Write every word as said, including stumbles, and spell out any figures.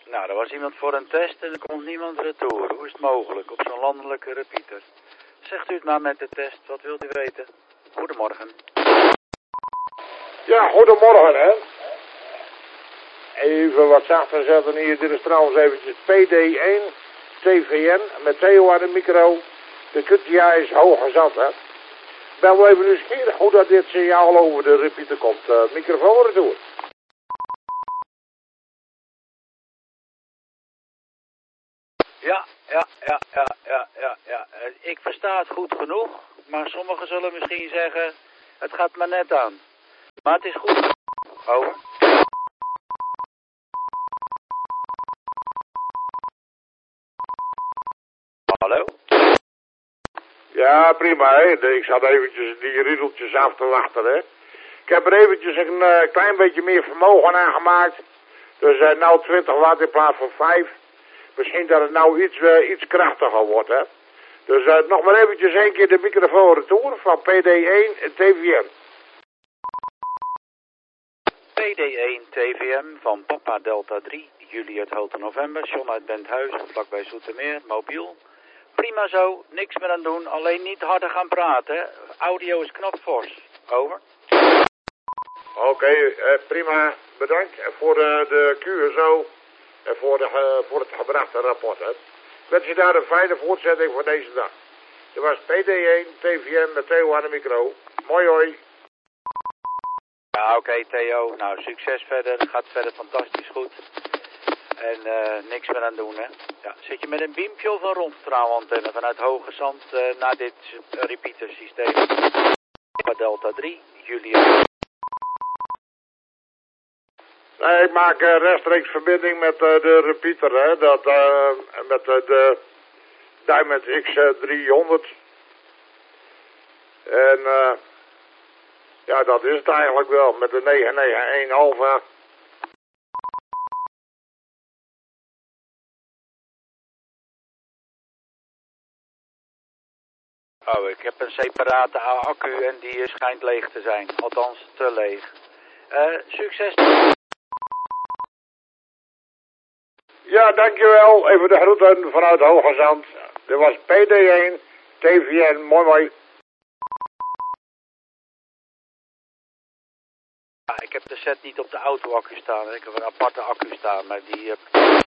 Nou, er was iemand voor een test en er komt niemand retour. Hoe is het mogelijk op zo'n landelijke repeater? Zegt u het maar met de test, wat wilt u weten? Goedemorgen. Ja, goedemorgen hè. Even wat zachter zetten hier. Dit is trouwens eventjes P D één T V N met Theo aan de micro. De Q T A is hoog gezet hè. Ben wel even nieuwsgierig hoe dat dit signaal over de repeater komt. Uh, microfoon ertoe. Ja, ja, ja, ja, ja, ja, ja. Ik versta het goed genoeg, maar sommigen zullen misschien zeggen, het gaat maar net aan. Maar het is goed. Over. Hallo? Ja, prima hè. Ik zat eventjes die riedeltjes af te wachten hè. Ik heb er eventjes een uh, klein beetje meer vermogen aangemaakt. Dus uh, nou twintig watt in plaats van vijf. Misschien dat het nou iets, uh, iets krachtiger wordt hè. Dus uh, nog maar eventjes één keer de microfoon retour van P D één T V M. P D één T V M van Papa Delta drie, Juliet Hotel November, John uit Benthuizen, vlakbij Zoetermeer, mobiel. Prima zo, niks meer aan doen, alleen niet harder gaan praten. Audio is knopfors. Over. Oké, okay, uh, prima. Bedankt voor uh, de Q S O en voor, de, uh, voor het gebrachte rapport. Hè. Ik wens je daar een fijne voortzetting voor deze dag. Dit was P D één T V M met Theo aan de micro. Mooi hoi. Ja, oké okay, Theo. Nou, succes verder. Het gaat verder fantastisch goed. En uh, niks meer aan doen, hè. Ja, zit je met een beampje of een rondstraalantenne vanuit Hoge Zand uh, naar dit uh, repeater systeem? Delta drie, Julia. Nee, ik maak uh, rechtstreeks verbinding met uh, de repeater, hè. Dat, uh, met uh, de Diamond X driehonderd. En uh, ja, dat is het eigenlijk wel, met de negen negen een Alpha. Oh, ik heb een separate accu en die schijnt leeg te zijn. Althans, te leeg. Uh, succes. Ja, dankjewel. Even de groeten vanuit Hoge Zand. Dit was P D één T V N. Mooi, mooi. Ja, ik heb de set niet op de auto-accu staan. Ik heb een aparte accu staan, maar die... Uh...